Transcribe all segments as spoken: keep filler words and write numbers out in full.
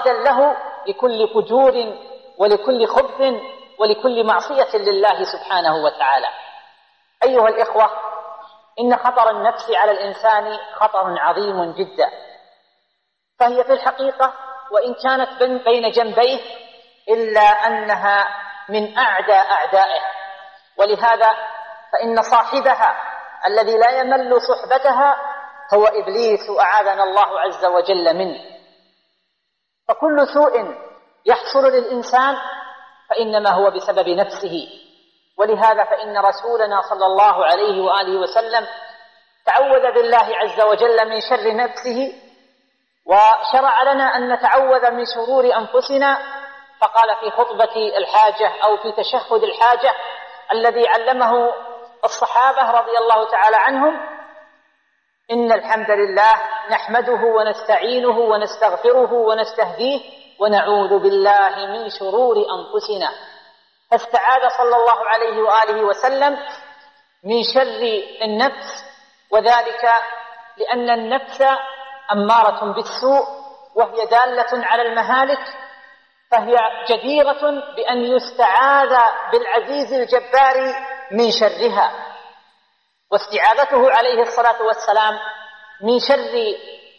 ردا له لكل فجور ولكل خبث ولكل معصية لله سبحانه وتعالى. أيها الإخوة، إن خطر النفس على الإنسان خطر عظيم جدا، فهي في الحقيقة وإن كانت بين جنبيه إلا أنها من أعدى أعدائه، ولهذا فإن صاحبها الذي لا يمل صحبتها هو إبليس أعاذنا الله عز وجل منه. فكل سوء يحصل للإنسان فإنما هو بسبب نفسه، ولهذا فإن رسولنا صلى الله عليه وآله وسلم تعوذ بالله عز وجل من شر نفسه، وشرع لنا أن نتعوذ من شرور أنفسنا، فقال في خطبة الحاجة أو في تشهد الحاجة الذي علمه الصحابة رضي الله تعالى عنهم: إن الحمد لله نحمده ونستعينه ونستغفره ونستهديه ونعوذ بالله من شرور أنفسنا. فاستعاذ صلى الله عليه وآله وسلم من شر النفس، وذلك لأن النفس أمارة بالسوء وهي دالة على المهالك، فهي جديرة بأن يستعاذ بالعزيز الجبار من شرها. واستعاذته عليه الصلاة والسلام من شر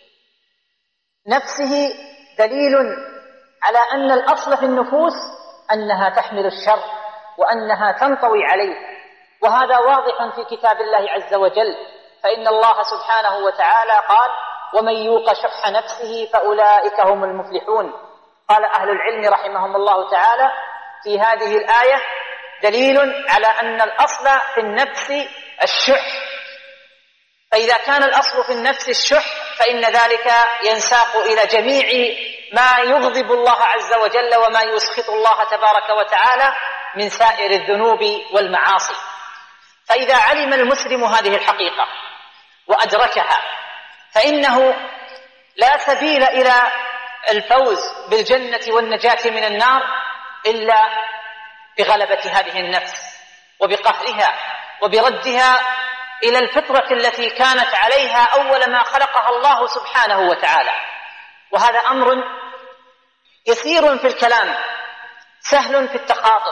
نفسه دليل على أن الأصل في النفوس أنها تحمل الشر وأنها تنطوي عليه، وهذا واضح في كتاب الله عز وجل، فإن الله سبحانه وتعالى قال: ومن يوق شح نفسه فأولئك هم المفلحون. قال أهل العلم رحمهم الله تعالى في هذه الآية دليل على أن الأصل في النفس الشح، فإذا كان الأصل في النفس الشح فإن ذلك ينساق إلى جميع ما يغضب الله عز وجل وما يسخط الله تبارك وتعالى من سائر الذنوب والمعاصي. فإذا علم المسلم هذه الحقيقة وأدركها فإنه لا سبيل إلى الفوز بالجنة والنجاة من النار إلا بغلبة هذه النفس وبقهرها وبردها إلى الفطرة التي كانت عليها أول ما خلقها الله سبحانه وتعالى. وهذا أمر يسير في الكلام سهل في التخاطب،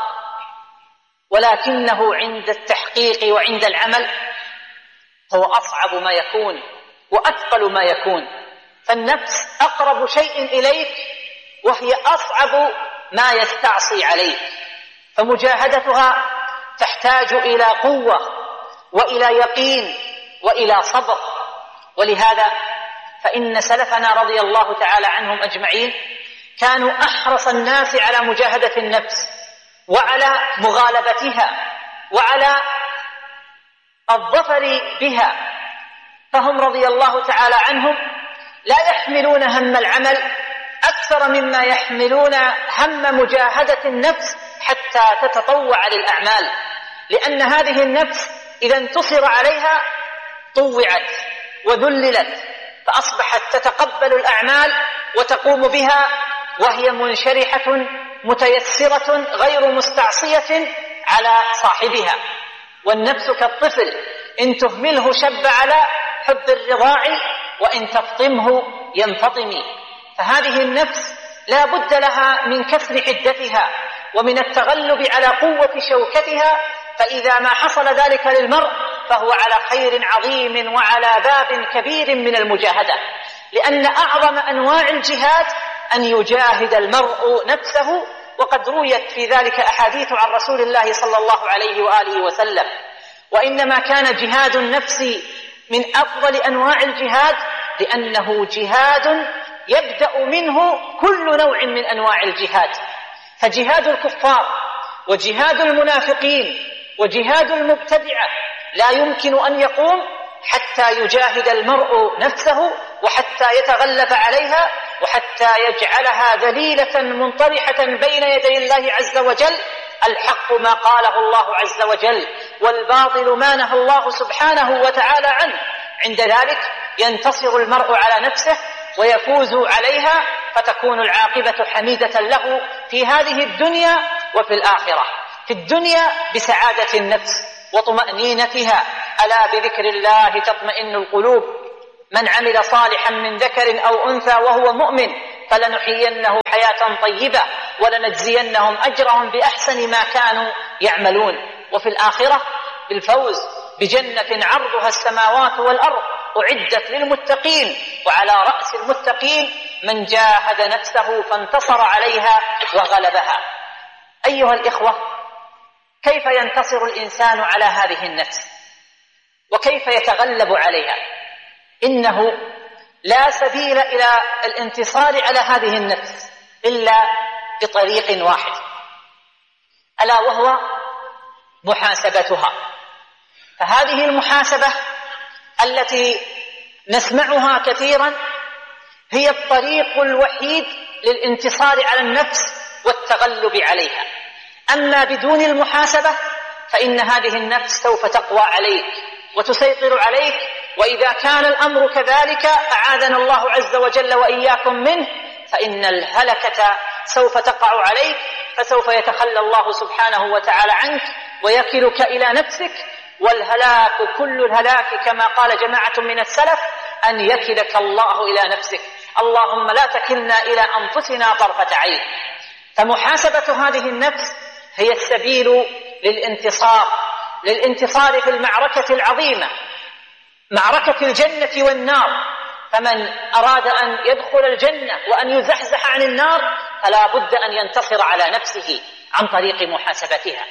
ولكنه عند التحقيق وعند العمل هو أصعب ما يكون وأثقل ما يكون. فالنفس أقرب شيء إليك وهي أصعب ما يستعصي عليك، فمجاهدتها تحتاج إلى قوة وإلى يقين وإلى صبر. ولهذا فإن سلفنا رضي الله تعالى عنهم أجمعين كانوا أحرص الناس على مجاهدة النفس وعلى مغالبتها وعلى الظفر بها، فهم رضي الله تعالى عنهم لا يحملون هم العمل أكثر مما يحملون هم مجاهدة النفس حتى تتطوع للأعمال، لأن هذه النفس إذا انتصر عليها طوعت وذللت، فأصبحت تتقبل الأعمال وتقوم بها وهي منشرحة متيسرة غير مستعصية على صاحبها. والنفس كالطفل إن تهمله شب على حب الرضاع وإن تفطمه ينفطم. فهذه النفس لا بد لها من كسر حدتها ومن التغلب على قوة شوكتها، فإذا ما حصل ذلك للمرء فهو على خير عظيم وعلى باب كبير من المجاهدة، لأن أعظم أنواع الجهاد أن يجاهد المرء نفسه، وقد رويت في ذلك أحاديث عن رسول الله صلى الله عليه وآله وسلم. وإنما كان جهاد النفس من أفضل أنواع الجهاد لأنه جهاد يبدأ منه كل نوع من أنواع الجهاد، فجهاد الكفار وجهاد المنافقين وجهاد المبتدعة لا يمكن أن يقوم حتى يجاهد المرء نفسه وحتى يتغلب عليها وحتى يجعلها ذليلة منطرحة بين يدي الله عز وجل. الحق ما قاله الله عز وجل والباطل ما نهى الله سبحانه وتعالى عنه. عند ذلك ينتصر المرء على نفسه ويفوز عليها، فتكون العاقبة حميدة له في هذه الدنيا وفي الآخرة. في الدنيا بسعادة النفس وطمأنينتها، ألا بذكر الله تطمئن القلوب. من عمل صالحا من ذكر أو أنثى وهو مؤمن فلنحيينه حياة طيبة ولنجزينهم أجرهم بأحسن ما كانوا يعملون، وفي الآخرة بالفوز بجنة عرضها السماوات والأرض أعدت للمتقين، وعلى رأس المتقين من جاهد نفسه فانتصر عليها وغلبها. أيها الإخوة، كيف ينتصر الإنسان على هذه النفس وكيف يتغلب عليها؟ إنه لا سبيل إلى الانتصار على هذه النفس إلا بطريق واحد، ألا وهو محاسبتها. فهذه المحاسبة التي نسمعها كثيرا هي الطريق الوحيد للانتصار على النفس والتغلب عليها. أما بدون المحاسبة فإن هذه النفس سوف تقوى عليك وتسيطر عليك، وإذا كان الأمر كذلك أعاذنا الله عز وجل وإياكم منه فإن الهلكة سوف تقع عليك، فسوف يتخلى الله سبحانه وتعالى عنك ويكلك إلى نفسك. والهلاك كل الهلاك كما قال جماعة من السلف أن يكلك الله إلى نفسك، اللهم لا تكلنا إلى أنفسنا طرفة عين. فمحاسبة هذه النفس هي السبيل للانتصار للانتصار في المعركة العظيمة، معركة الجنة والنار. فمن أراد أن يدخل الجنة وأن يزحزح عن النار فلا بد أن ينتصر على نفسه عن طريق محاسبتها.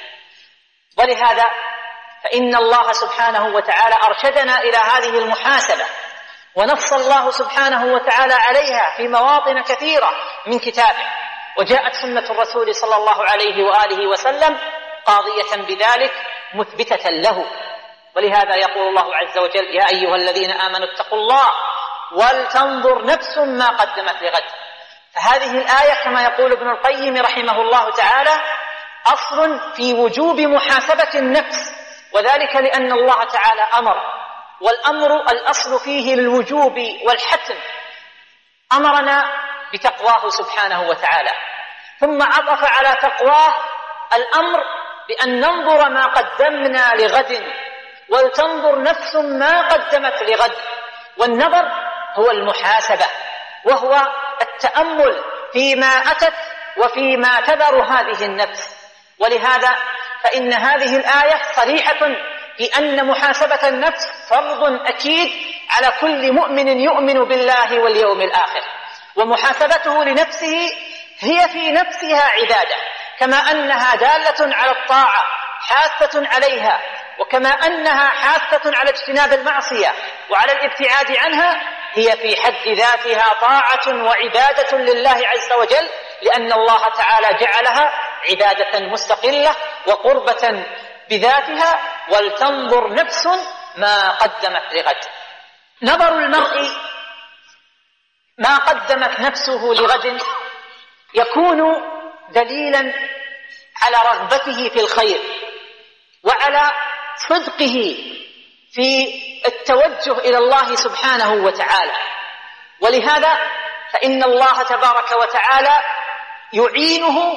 ولهذا فإن الله سبحانه وتعالى أرشدنا إلى هذه المحاسبة، ونص الله سبحانه وتعالى عليها في مواطن كثيرة من كتابه، وجاءت سنة الرسول صلى الله عليه وآله وسلم قاضية بذلك مثبتة له. ولهذا يقول الله عز وجل: يا أيها الذين آمنوا اتقوا الله ولتنظر نفس ما قدمت لغد. فهذه الآية كما يقول ابن القيم رحمه الله تعالى أصل في وجوب محاسبة النفس، وذلك لأن الله تعالى أمر، والأمر الأصل فيه للوجوب والحتم، أمرنا بتقواه سبحانه وتعالى، ثم عطف على تقواه الأمر بأن ننظر ما قدمنا لغد، ولتنظر نفس ما قدمت لغد. والنظر هو المحاسبة، وهو التأمل فيما أتت وفيما تذر هذه النفس. ولهذا فإن هذه الآية صريحة في أن محاسبة النفس فرض أكيد على كل مؤمن يؤمن بالله واليوم الآخر، ومحاسبته لنفسه هي في نفسها عبادة، كما أنها دالة على الطاعة حاثة عليها، وكما أنها حاثة على اجتناب المعصية وعلى الابتعاد عنها، هي في حد ذاتها طاعة وعبادة لله عز وجل، لأن الله تعالى جعلها عبادة مستقلة وقربة بذاتها. ولتنظر نفس ما قدمت لغد. نظر المرء ما قدمت نفسه لغد يكون دليلا على رغبته في الخير وعلى صدقه في التوجه إلى الله سبحانه وتعالى. ولهذا فإن الله تبارك وتعالى يعينه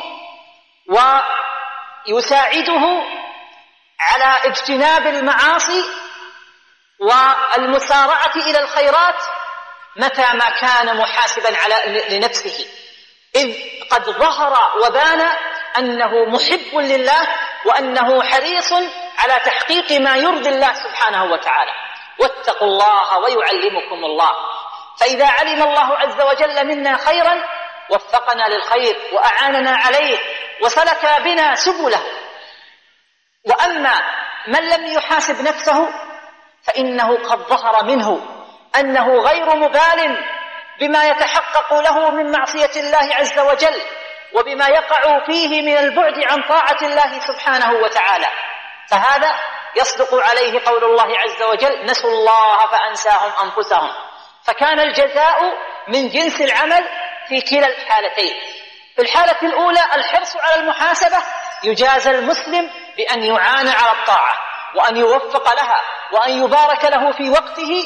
ويساعده على اجتناب المعاصي والمسارعة إلى الخيرات متى ما كان محاسبا على لنفسه، إذ قد ظهر وبان أنه محب لله وأنه حريص على تحقيق ما يرضي الله سبحانه وتعالى. واتقوا الله ويعلمكم الله. فإذا علم الله عز وجل منا خيرا وفقنا للخير وأعاننا عليه وسلك بنا سبله. وأما من لم يحاسب نفسه فإنه قد ظهر منه أنه غير مبال بما يتحقق له من معصية الله عز وجل وبما يقع فيه من البعد عن طاعة الله سبحانه وتعالى. فهذا يصدق عليه قول الله عز وجل: نسوا الله فأنساهم أنفسهم. فكان الجزاء من جنس العمل في كلا الحالتين. في الحالة الأولى الحرص على المحاسبة، يجازى المسلم بأن يعان على الطاعة وأن يوفق لها وأن يبارك له في وقته.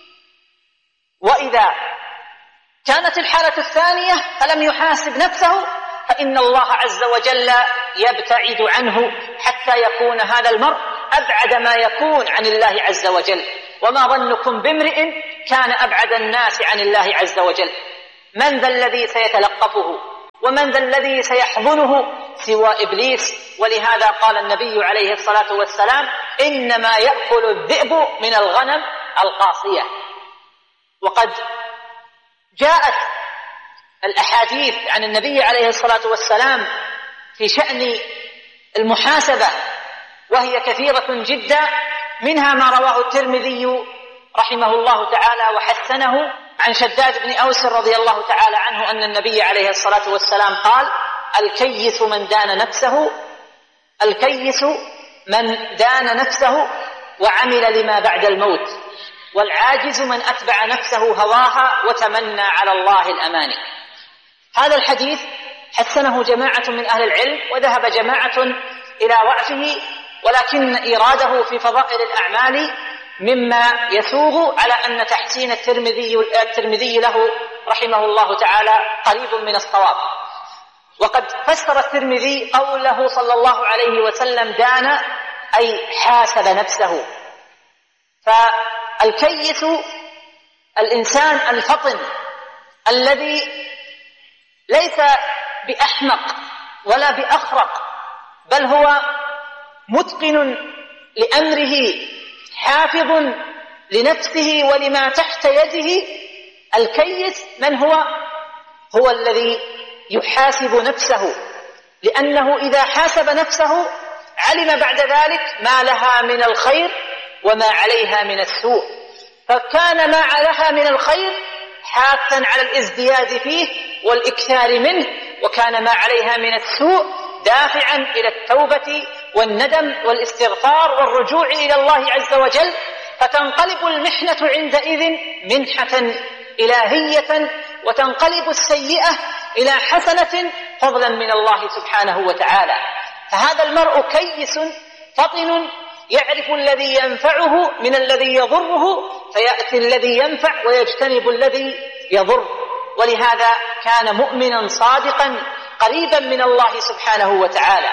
وإذا كانت الحالة الثانية فلم يحاسب نفسه فإن الله عز وجل يبتعد عنه حتى يكون هذا المرء أبعد ما يكون عن الله عز وجل. وما ظنكم بامرئ كان أبعد الناس عن الله عز وجل. من ذا الذي سيتلقفه ومن ذا الذي سيحضنه سوى إبليس. ولهذا قال النبي عليه الصلاة والسلام: إنما يأكل الذئب من الغنم القاصية. وقد جاءت الأحاديث عن النبي عليه الصلاة والسلام في شأن المحاسبة وهي كثيرة جدا، منها ما رواه الترمذي رحمه الله تعالى وحسنه عن شداد بن أوس رضي الله تعالى عنه أن النبي عليه الصلاة والسلام قال: الكيس من دان نفسه الكيس من دان نفسه وعمل لما بعد الموت، والعاجز من أتبع نفسه هواها وتمنى على الله الأماني. هذا الحديث حسنه جماعة من أهل العلم وذهب جماعة إلى ضعفه، ولكن إيراده في فضائل الأعمال مما يسوغ على أن تحسين الترمذي الترمذي له رحمه الله تعالى قريب من الصواب. وقد فسر الترمذي قوله صلى الله عليه وسلم دان أي حاسب نفسه. فالكيس الإنسان الفطن الذي ليس بأحمق ولا بأخرق، بل هو متقن لأمره حافظ لنفسه ولما تحت يده. الكيس من هو؟ هو الذي يحاسب نفسه، لأنه إذا حاسب نفسه علم بعد ذلك ما لها من الخير وما عليها من السوء، فكان ما لها من الخير حاثا على الازدياد فيه والإكثار منه، وكان ما عليها من السوء دافعا إلى التوبة والندم والاستغفار والرجوع إلى الله عز وجل، فتنقلب المحنة عندئذ منحة إلهية، وتنقلب السيئة إلى حسنة فضلا من الله سبحانه وتعالى. فهذا المرء كيس فطن يعرف الذي ينفعه من الذي يضره، فيأتي الذي ينفع ويجتنب الذي يضر. ولهذا كان مؤمنا صادقا قريبا من الله سبحانه وتعالى.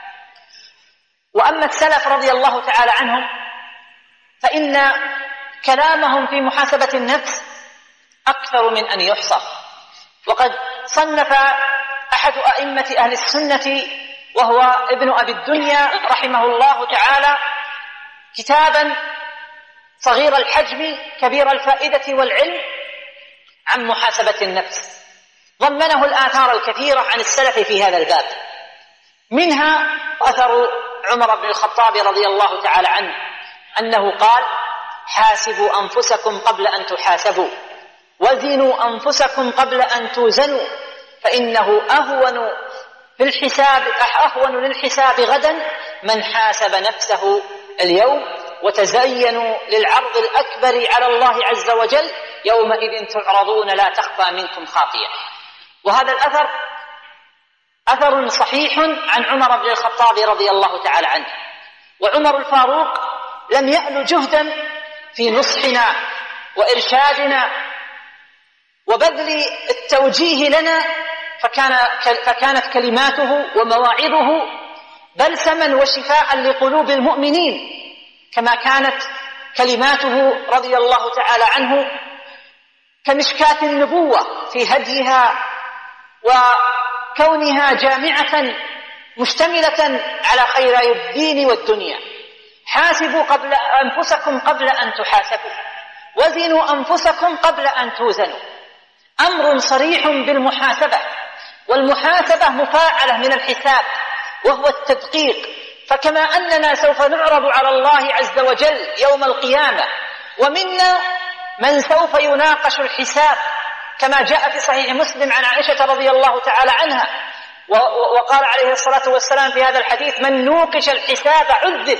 وأما السلف رضي الله تعالى عنهم فإن كلامهم في محاسبة النفس أكثر من أن يحصى. وقد صنف أحد أئمة أهل السنة وهو ابن أبي الدنيا رحمه الله تعالى كتابا صغير الحجم كبير الفائدة والعلم عن محاسبة النفس، ضمنه الآثار الكثيرة عن السلف في هذا الباب، منها أثر عمر بن الخطاب رضي الله تعالى عنه أنه قال: حاسبوا أنفسكم قبل أن تحاسبوا، وزنوا أنفسكم قبل أن توزنوا، فإنه أهون في الحساب أهون للحساب غدا من حاسب نفسه اليوم، وتزينوا للعرض الأكبر على الله عز وجل يومئذ تعرضون لا تخفى منكم خافية. وهذا الأثر أثر صحيح عن عمر بن الخطاب رضي الله تعالى عنه. وعمر الفاروق لم يأل جهدا في نصحنا وإرشادنا وبذل التوجيه لنا، فكان فكانت كلماته ومواعظه بلسما وشفاء لقلوب المؤمنين، كما كانت كلماته رضي الله تعالى عنه كمشكاة النبوة في هديها وكونها جامعة مشتملة على خيري الدين والدنيا. حاسبوا قبل أنفسكم قبل أن تحاسبوا، وزنوا أنفسكم قبل أن توزنوا. أمر صريح بالمحاسبة، والمحاسبة مفاعلة من الحساب وهو التدقيق. فكما أننا سوف نعرض على الله عز وجل يوم القيامة، ومنا من سوف يناقش الحساب، كما جاء في صحيح مسلم عن عائشة رضي الله تعالى عنها، وقال عليه الصلاة والسلام في هذا الحديث: من نوقش الحساب عذب.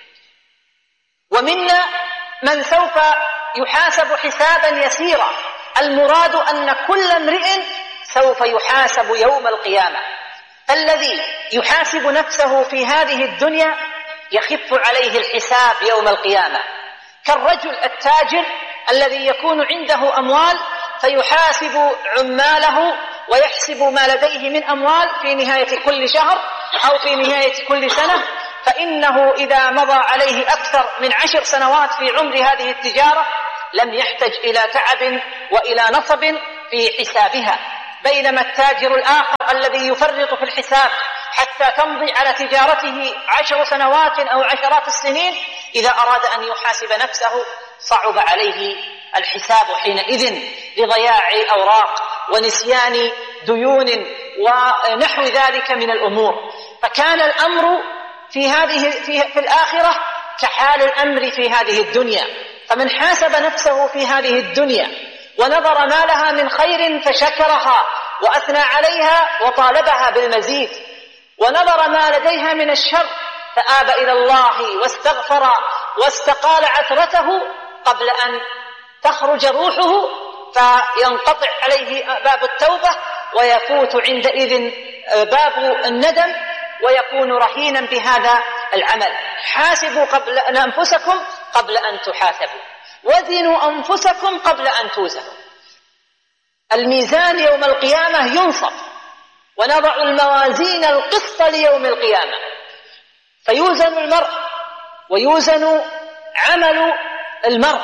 ومنا من سوف يحاسب حسابا يسيرا. المراد أن كل امرئ سوف يحاسب يوم القيامة. الذي يحاسب نفسه في هذه الدنيا يخف عليه الحساب يوم القيامة، كالرجل التاجر الذي يكون عنده أموال فيحاسب عماله ويحسب ما لديه من أموال في نهاية كل شهر أو في نهاية كل سنة، فإنه إذا مضى عليه أكثر من عشر سنوات في عمر هذه التجارة لم يحتج إلى تعب وإلى نصب في حسابها، بينما التاجر الآخر الذي يفرط في الحساب حتى تمضي على تجارته عشر سنوات أو عشرات السنين، إذا أراد أن يحاسب نفسه صعب عليه الحساب حينئذ لضياع أوراق ونسيان ديون ونحو ذلك من الأمور. فكان الأمر في هذه في, في الآخرة كحال الأمر في هذه الدنيا. فمن حاسب نفسه في هذه الدنيا ونظر ما لها من خير فشكرها وأثنى عليها وطالبها بالمزيد، ونظر ما لديها من الشر فآب إلى الله واستغفر واستقال عثرته قبل أن تخرج روحه، فينقطع عليه باب التوبة ويفوت عندئذ باب الندم ويكون رهينا بهذا العمل. حاسبوا قبل أن أنفسكم قبل أن تحاسبوا، وزنوا أنفسكم قبل أن توزنوا. الميزان يوم القيامة ينصب، ونضع الموازين القسط ليوم القيامة، فيوزن المرء ويوزن عمل المرء.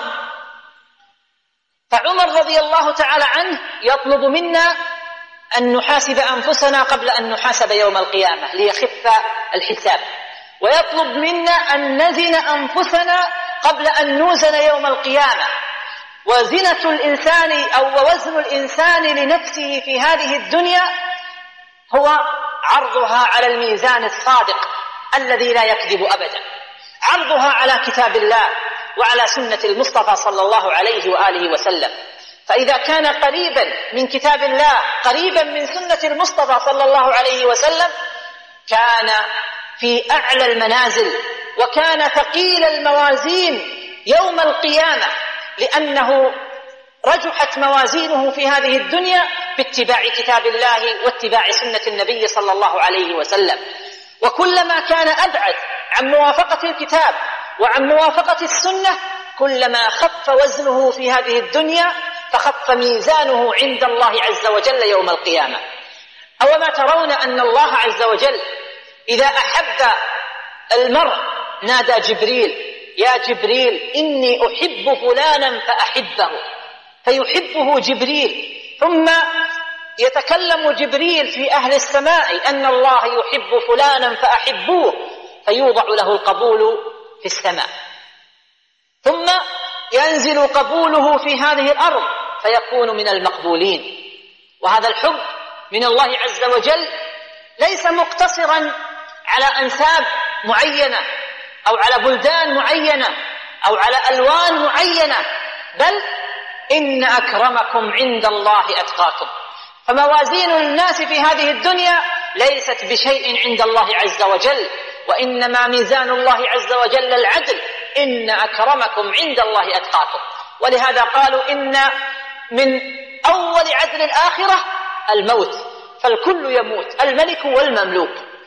فعمر رضي الله تعالى عنه يطلب منا أن نحاسب أنفسنا قبل أن نحاسب يوم القيامة ليخف الحساب، ويطلب منا أن نزن أنفسنا قبل أن نوزن يوم القيامة. وزنة الإنسان أو وزن الإنسان لنفسه في هذه الدنيا هو عرضها على الميزان الصادق الذي لا يكذب أبدا، عرضها على كتاب الله وعلى سنة المصطفى صلى الله عليه وآله وسلم. فإذا كان قريبا من كتاب الله قريبا من سنة المصطفى صلى الله عليه وسلم كان في أعلى المنازل، وكان ثقيل الموازين يوم القيامة، لأنه رجحت موازينه في هذه الدنيا باتباع كتاب الله واتباع سنة النبي صلى الله عليه وسلم. وكلما كان أبعد عن موافقة الكتاب وعن موافقة السنة كلما خف وزنه في هذه الدنيا فخف ميزانه عند الله عز وجل يوم القيامة. أوما ترون أن الله عز وجل إذا أحب المرء نادى جبريل: يا جبريل إني أحب فلانا فأحبه، فيحبه جبريل، ثم يتكلم جبريل في أهل السماء أن الله يحب فلانا فأحبوه، فيوضع له القبول في السماء، ثم ينزل قبوله في هذه الأرض فيكون من المقبولين. وهذا الحب من الله عز وجل ليس مقتصرا على أنساب معينة أو على بلدان معينة أو على ألوان معينة، بل إن أكرمكم عند الله أتقاكم. فموازين الناس في هذه الدنيا ليست بشيء عند الله عز وجل، وإنما ميزان الله عز وجل العدل: إن أكرمكم عند الله أتقاكم. ولهذا قالوا إن من أول عدل الآخرة الموت، فالكل يموت، الملك والمملوك،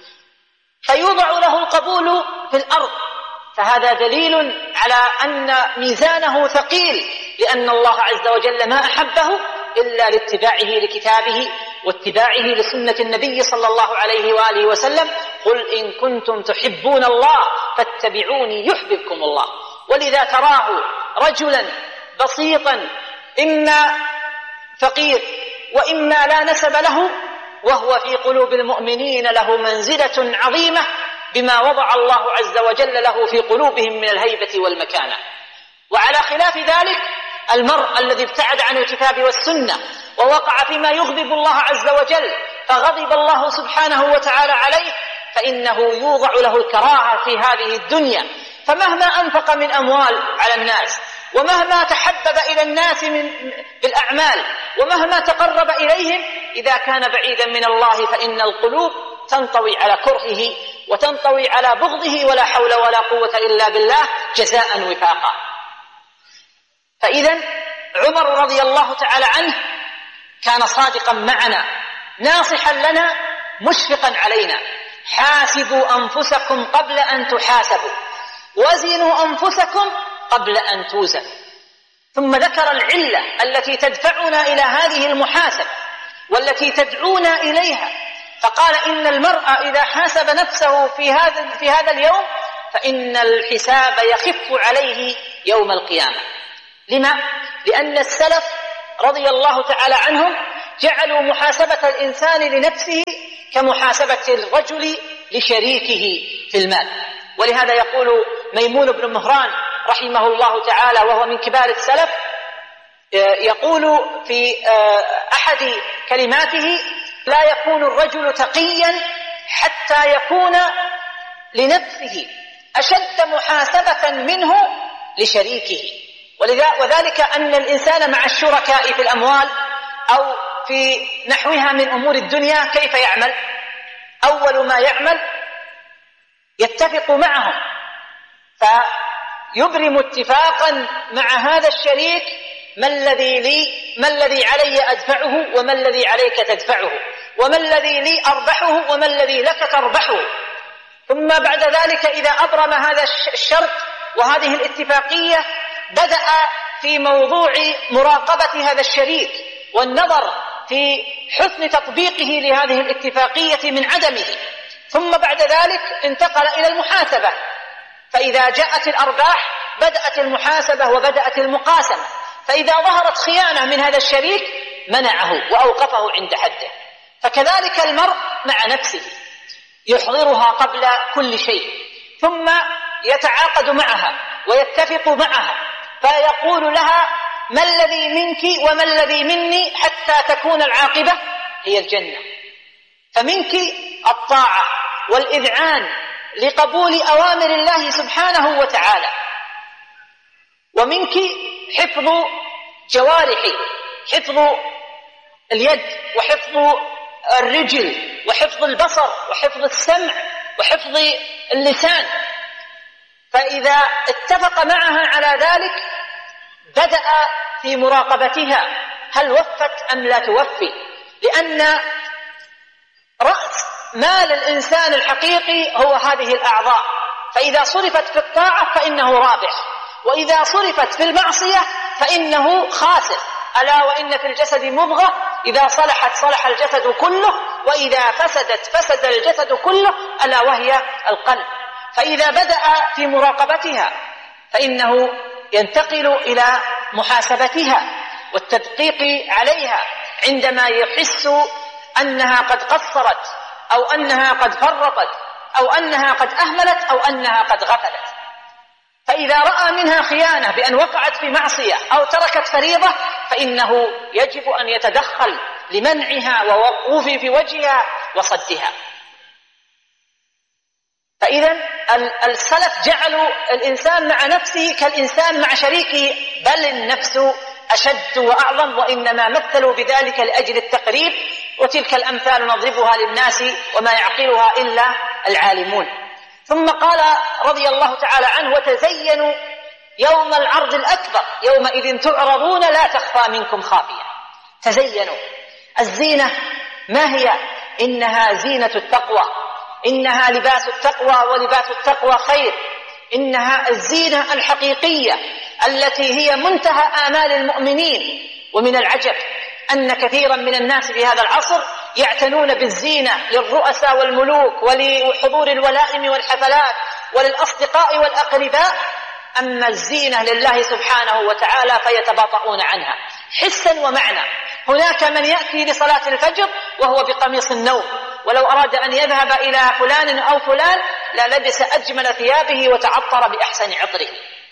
فيوضع له القبول في الأرض. فهذا دليل على أن ميزانه ثقيل، لأن الله عز وجل ما أحبه إلا لاتباعه لكتابه واتباعه لسنة النبي صلى الله عليه وآله وسلم: قل إن كنتم تحبون الله فاتبعوني يحببكم الله. ولذا تراه رجلا بسيطا إما فقير وإما لا نسب له، وهو في قلوب المؤمنين له منزلة عظيمة بما وضع الله عز وجل له في قلوبهم من الهيبة والمكانة. وعلى خلاف ذلك المرء الذي ابتعد عن الكتاب والسنة ووقع فيما يغضب الله عز وجل فغضب الله سبحانه وتعالى عليه، فإنه يوضع له الكراهة في هذه الدنيا، فمهما أنفق من أموال على الناس، ومهما تحبب إلى الناس من بالأعمال، ومهما تقرب إليهم، إذا كان بعيدا من الله فإن القلوب تنطوي على كرهه وتنطوي على بغضه، ولا حول ولا قوة إلا بالله، جزاء وفاقا. فإذا عمر رضي الله تعالى عنه كان صادقا معنا، ناصحا لنا، مشفقا علينا: حاسبوا أنفسكم قبل أن تحاسبوا، وزنوا أنفسكم قبل أن توزنوا. ثم ذكر العلة التي تدفعنا إلى هذه المحاسبة والتي تدعونا إليها، فقال: إن المرء إذا حاسب نفسه في هذا في هذا اليوم فإن الحساب يخف عليه يوم القيامة. لما؟ لأن السلف رضي الله تعالى عنهم جعلوا محاسبة الإنسان لنفسه كمحاسبة الرجل لشريكه في المال. ولهذا يقول ميمون بن مهران رحمه الله تعالى وهو من كبار السلف، يقول في أحد كلماته: لا يكون الرجل تقيا حتى يكون لنفسه أشد محاسبة منه لشريكه. وذلك أن الإنسان مع الشركاء في الأموال أو في نحوها من أمور الدنيا كيف يعمل؟ أول ما يعمل يتفق معهم، فيبرم اتفاقا مع هذا الشريك: ما الذي لي، ما الذي علي أدفعه، وما الذي عليك تدفعه، وما الذي لي أربحه، وما الذي لك تربحه. ثم بعد ذلك إذا أبرم هذا الشرط وهذه الاتفاقية بدأ في موضوع مراقبة هذا الشريك والنظر في حسن تطبيقه لهذه الاتفاقية من عدمه. ثم بعد ذلك انتقل إلى المحاسبة، فإذا جاءت الأرباح بدأت المحاسبة وبدأت المقاسمة، فإذا ظهرت خيانة من هذا الشريك منعه وأوقفه عند حده. فكذلك المرء مع نفسه يحضرها قبل كل شيء، ثم يتعاقد معها ويتفق معها، فيقول لها: ما الذي منك وما الذي مني حتى تكون العاقبة هي الجنة. فمنك الطاعة والإذعان لقبول أوامر الله سبحانه وتعالى، ومنك حفظ جوارحي، حفظ اليد وحفظ الرجل وحفظ البصر وحفظ السمع وحفظ اللسان. فإذا اتفق معها على ذلك بدأ في مراقبتها هل وفت أم لا توفي، لأن رأس مال الإنسان الحقيقي هو هذه الأعضاء، فإذا صرفت في الطاعة فإنه رابح، وإذا صرفت في المعصية فإنه خاسر. ألا وإن في الجسد مضغة إذا صلحت صلح الجسد كله، وإذا فسدت فسد الجسد كله، ألا وهي القلب. فإذا بدأ في مراقبتها فإنه ينتقل إلى محاسبتها والتدقيق عليها عندما يحس أنها قد قصرت أو أنها قد فرطت أو أنها قد أهملت أو أنها قد غفلت. فإذا رأى منها خيانة بأن وقعت في معصية أو تركت فريضة فإنه يجب أن يتدخل لمنعها ووقوف في وجهها وصدها. فإذا السلف جعلوا الإنسان مع نفسه كالإنسان مع شريكه، بل النفس أشد وأعظم، وإنما مثلوا بذلك لأجل التقريب. وتلك الأمثال نضربها للناس وما يعقلها إلا العالمون. ثم قال رضي الله تعالى عنه: وتزينوا يوم العرض الأكبر يومئذ تعرضون لا تخفى منكم خافية. تزينوا. الزينة ما هي؟ إنها زينة التقوى، إنها لباس التقوى، ولباس التقوى خير. إنها الزينة الحقيقية التي هي منتهى آمال المؤمنين. ومن العجب أن كثيرا من الناس في هذا العصر يعتنون بالزينة للرؤساء والملوك ولحضور الولائم والحفلات وللأصدقاء والأقرباء، أما الزينة لله سبحانه وتعالى فيتباطؤون عنها حسا ومعنى. هناك من يأتي لصلاة الفجر وهو بقميص النوم، ولو أراد أن يذهب إلى فلان أو فلان للبس أجمل ثيابه وتعطر بأحسن عطره.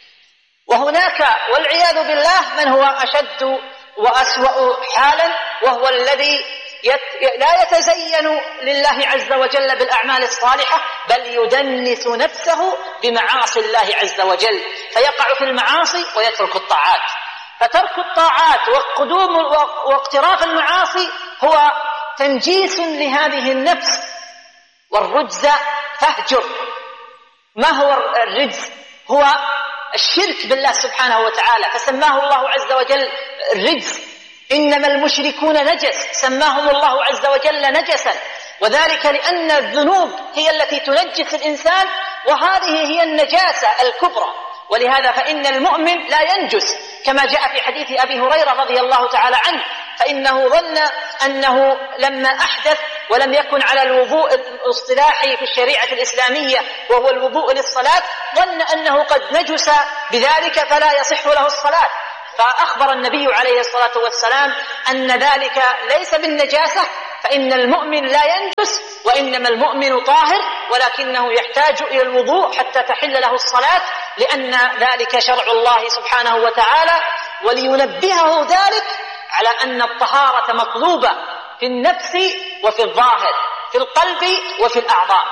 وهناك والعياذ بالله من هو أشد وأسوأ حالا، وهو الذي يت... لا يتزين لله عز وجل بالأعمال الصالحة، بل يدنس نفسه بمعاصي الله عز وجل، فيقع في المعاصي ويترك الطاعات. فترك الطاعات وقدوم واقتراف المعاصي هو تنجيس لهذه النفس. والرجز فاهجر. ما هو الرجز؟ هو الشرك بالله سبحانه وتعالى، فسماه الله عز وجل الرجز. إنما المشركون نجس، سماهم الله عز وجل نجسا، وذلك لأن الذنوب هي التي تنجس الإنسان، وهذه هي النجاسة الكبرى. ولهذا فإن المؤمن لا ينجس، كما جاء في حديث أبي هريرة رضي الله تعالى عنه، فإنه ظن أنه لما أحدث ولم يكن على الوضوء الاصطلاحي في الشريعة الإسلامية وهو الوضوء للصلاة، ظن أنه قد نجس بذلك فلا يصح له الصلاة، فأخبر النبي عليه الصلاة والسلام أن ذلك ليس بالنجاسة، فإن المؤمن لا ينجس، وإنما المؤمن طاهر، ولكنه يحتاج إلى الوضوء حتى تحل له الصلاة، لأن ذلك شرع الله سبحانه وتعالى، ولينبهه ذلك على أن الطهارة مطلوبة في النفس وفي الظاهر، في القلب وفي الأعضاء.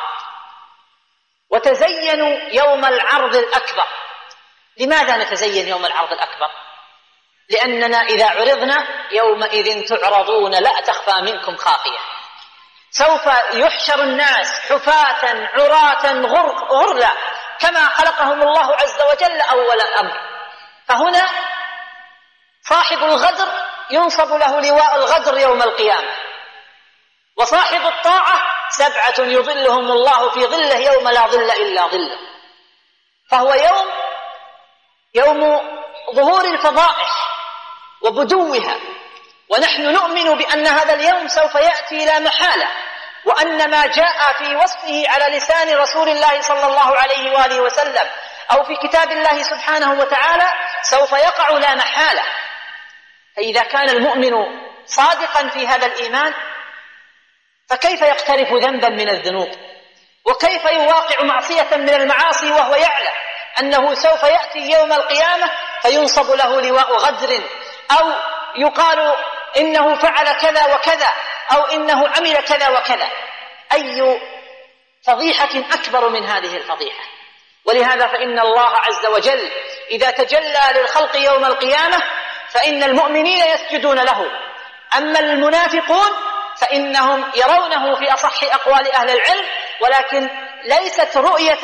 وتزينوا يوم العرض الأكبر. لماذا نتزين يوم العرض الأكبر؟ لأننا إذا عرضنا يومئذ تعرضون لا تخفى منكم خافية. سوف يحشر الناس حفاة عراة غرلا كما خلقهم الله عز وجل أول الأمر. فهنا صاحب الغدر ينصب له لواء الغدر يوم القيامة، وصاحب الطاعة سبعة يظلهم الله في ظله يوم لا ظل إلا ظله. فهو يوم يوم ظهور الفضائح وبدوها، ونحن نؤمن بأن هذا اليوم سوف يأتي لا محالة، وأن ما جاء في وصفه على لسان رسول الله صلى الله عليه وآله وسلم أو في كتاب الله سبحانه وتعالى سوف يقع لا محالة. فإذا كان المؤمن صادقا في هذا الإيمان فكيف يقترف ذنبا من الذنوب، وكيف يواقع معصية من المعاصي وهو يعلم أنه سوف يأتي يوم القيامة فينصب له لواء غدر، أو يقال إنه فعل كذا وكذا، أو إنه عمل كذا وكذا. أي فضيحة أكبر من هذه الفضيحة؟ ولهذا فإن الله عز وجل إذا تجلى للخلق يوم القيامة فإن المؤمنين يسجدون له، أما المنافقون فإنهم يرونه في أصح أقوال أهل العلم، ولكن ليست رؤية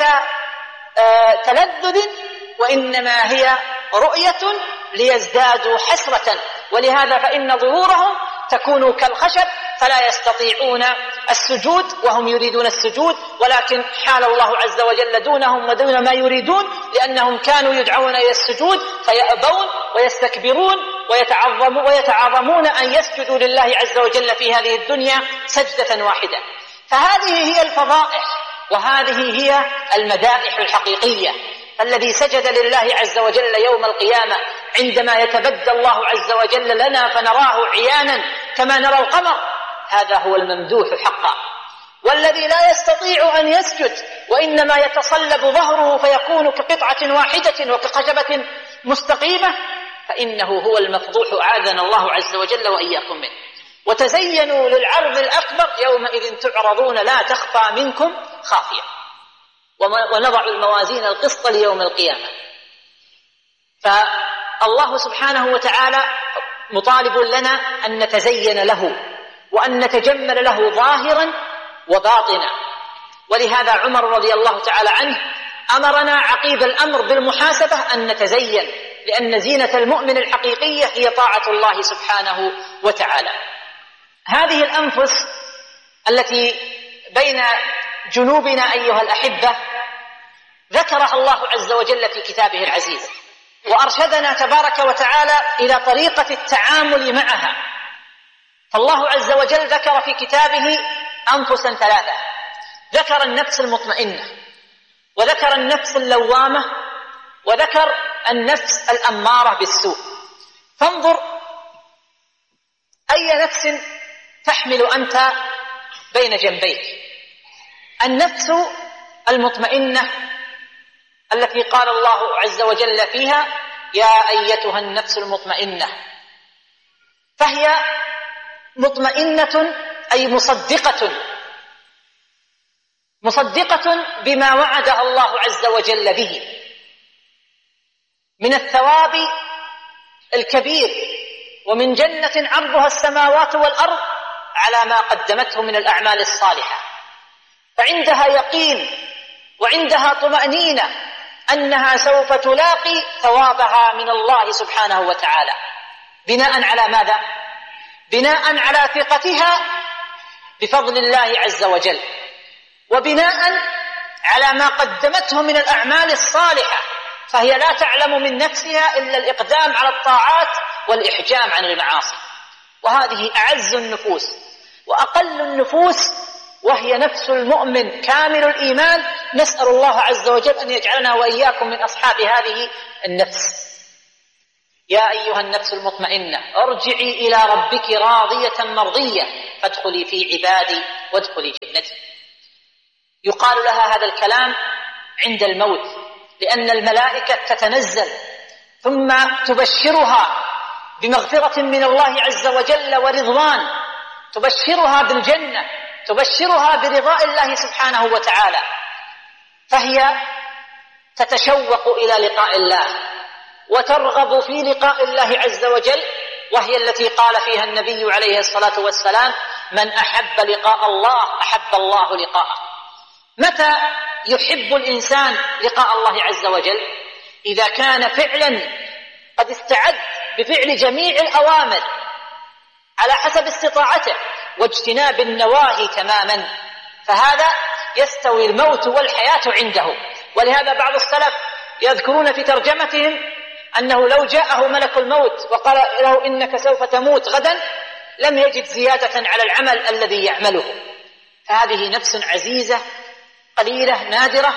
تلذذ، وإنما هي رؤية ليزدادوا حسرة. ولهذا فإن ظهورهم تكون كالخشب فلا يستطيعون السجود وهم يريدون السجود، ولكن حال الله عز وجل دونهم ودون ما يريدون، لأنهم كانوا يدعون إلى السجود فيأبون ويستكبرون ويتعظمون, ويتعظمون أن يسجدوا لله عز وجل في هذه الدنيا سجدة واحدة. فهذه هي الفضائح، وهذه هي المدائح الحقيقية. الذي سجد لله عز وجل يوم القيامة عندما يتبدى الله عز وجل لنا فنراه عيانا كما نرى القمر، هذا هو الممدوح حقا. والذي لا يستطيع أن يسجد وإنما يتصلب ظهره فيكون كقطعة واحدة وكخشبة مستقيمة، فإنه هو المفضوح، أعاذنا الله عز وجل وإياكم منه. وتزينوا للعرض الأكبر يومئذ تعرضون لا تخفى منكم خافية. ونضع الموازين القسط ليوم القيامة. فالله سبحانه وتعالى مطالب لنا أن نتزين له وأن نتجمل له ظاهرا وباطنا. ولهذا عمر رضي الله تعالى عنه أمرنا عقيب الأمر بالمحاسبة أن نتزين، لأن زينة المؤمن الحقيقية هي طاعة الله سبحانه وتعالى. هذه الأنفس التي بين جنوبنا أيها الأحبة ذكرها الله عز وجل في كتابه العزيز، وأرشدنا تبارك وتعالى إلى طريقة التعامل معها. فالله عز وجل ذكر في كتابه أنفسا ثلاثة: ذكر النفس المطمئنة، وذكر النفس اللوامة، وذكر النفس الأمارة بالسوء. فانظر أي نفس تحمل أنت بين جنبيك. النفس المطمئنة التي قال الله عز وجل فيها: يا أيتها النفس المطمئنة، فهي مطمئنة أي مصدقة، مصدقة بما وعدها الله عز وجل به من الثواب الكبير، ومن جنة عرضها السماوات والأرض على ما قدمته من الأعمال الصالحة. فعندها يقين وعندها طمأنينة أنها سوف تلاقي ثوابها من الله سبحانه وتعالى، بناء على ماذا؟ بناء على ثقتها بفضل الله عز وجل، وبناء على ما قدمته من الأعمال الصالحة، فهي لا تعلم من نفسها إلا الإقدام على الطاعات والإحجام عن المعاصي. وهذه أعز النفوس وأقل النفوس، وهي نفس المؤمن كامل الإيمان. نسأل الله عز وجل أن يجعلنا وإياكم من أصحاب هذه النفس. يا أيها النفس المطمئنة ارجعي إلى ربك راضية مرضية فادخلي في عبادي وادخلي جنتي. يقال لها هذا الكلام عند الموت، لأن الملائكة تتنزل ثم تبشرها بمغفرة من الله عز وجل ورضوان، تبشرها بالجنة، تبشرها برضاء الله سبحانه وتعالى، فهي تتشوق إلى لقاء الله وترغب في لقاء الله عز وجل، وهي التي قال فيها النبي عليه الصلاة والسلام: من أحب لقاء الله أحب الله لقاءه. متى يحب الإنسان لقاء الله عز وجل؟ إذا كان فعلا قد استعد بفعل جميع الأوامر على حسب استطاعته واجتناب النواهي تماما، فهذا يستوي الموت والحياة عنده. ولهذا بعض السلف يذكرون في ترجمتهم أنه لو جاءه ملك الموت وقال له إنك سوف تموت غدا لم يجد زيادة على العمل الذي يعمله. فهذه نفس عزيزة قليلة نادرة،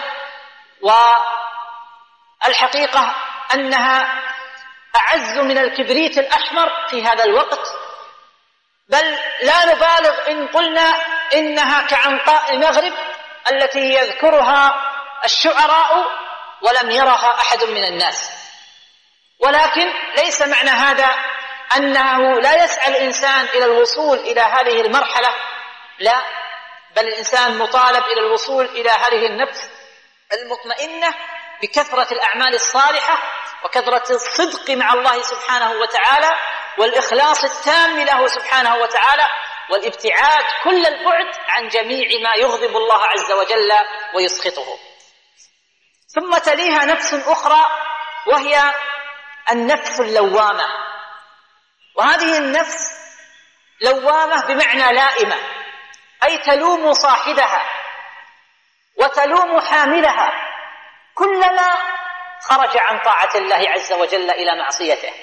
والحقيقة أنها أعز من الكبريت الأحمر في هذا الوقت، بل لا نبالغ إن قلنا إنها كعنقاء المغرب التي يذكرها الشعراء ولم يرها أحد من الناس. ولكن ليس معنى هذا أنه لا يسعى الإنسان إلى الوصول إلى هذه المرحلة، لا، بل الإنسان مطالب إلى الوصول إلى هذه النفس المطمئنة بكثرة الأعمال الصالحة وكثرة الصدق مع الله سبحانه وتعالى والإخلاص التام له سبحانه وتعالى والابتعاد كل البعد عن جميع ما يغضب الله عز وجل ويسخطه. ثم تليها نفس أخرى وهي النفس اللوامة، وهذه النفس لوامة بمعنى لائمة، أي تلوم صاحبها وتلوم حاملها كلما خرج عن طاعة الله عز وجل إلى معصيته،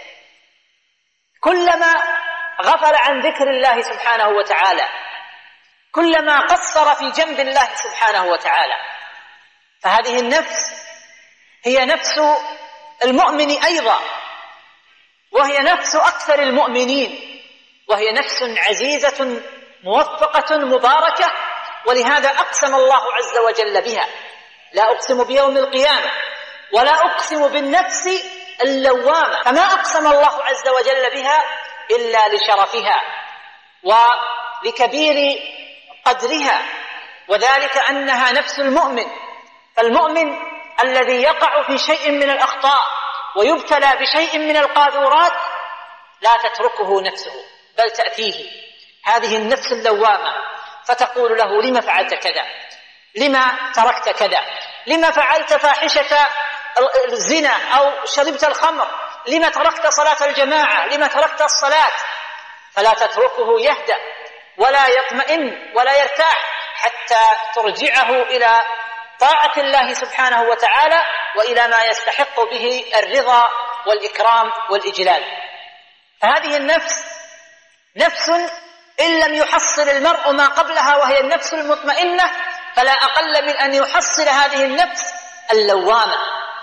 كلما غفل عن ذكر الله سبحانه وتعالى، كلما قصر في جنب الله سبحانه وتعالى. فهذه النفس هي نفس المؤمن أيضا، وهي نفس أكثر المؤمنين، وهي نفس عزيزة موفقة مباركة، ولهذا أقسم الله عز وجل بها: لا أقسم بيوم القيامة ولا أقسم بالنفس اللوامة. فما أقسم الله عز وجل بها إلا لشرفها ولكبير قدرها، وذلك أنها نفس المؤمن. فالمؤمن الذي يقع في شيء من الأخطاء ويبتلى بشيء من القاذورات لا تتركه نفسه بل تأتيه هذه النفس اللوامة فتقول له: لما فعلت كذا؟ لما تركت كذا؟ لما فعلت فاحشة الزنا أو شربت الخمر؟ لما تركت صلاة الجماعة؟ لما تركت الصلاة؟ فلا تتركه يهدأ ولا يطمئن ولا يرتاح حتى ترجعه إلى طاعة الله سبحانه وتعالى وإلى ما يستحق به الرضا والإكرام والإجلال. فهذه النفس نفس إن لم يحصل المرء ما قبلها وهي النفس المطمئنة فلا أقل من أن يحصل هذه النفس اللوامة.